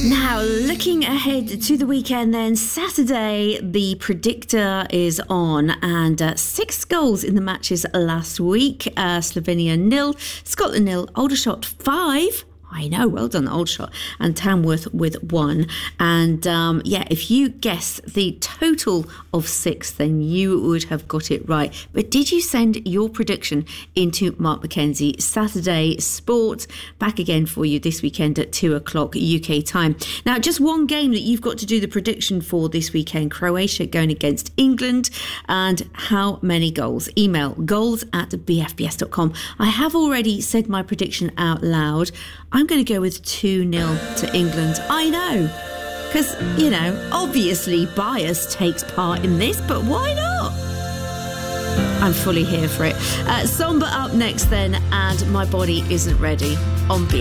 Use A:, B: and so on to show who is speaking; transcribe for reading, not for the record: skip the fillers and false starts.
A: Now, looking ahead to the weekend then, Saturday, the predictor is on, and 6 goals in the matches last week. Slovenia 0, Scotland 0, Aldershot 5. I know, well done, Aldershot, and Tamworth with 1. And if you guess the total of 6, then you would have got it right. But did you send your prediction into Mark Mackenzie? Saturday Sport, back again for you this weekend at 2 o'clock UK time. Now, just one game that you've got to do the prediction for this weekend: Croatia going against England. And how many goals? Email goals@bfbs.com. I have already said my prediction out loud. I'm going to go with 2-0 to England. I know, because, obviously bias takes part in this, but why not? I'm fully here for it. Samba up next then, and My Body Isn't Ready on BFBS.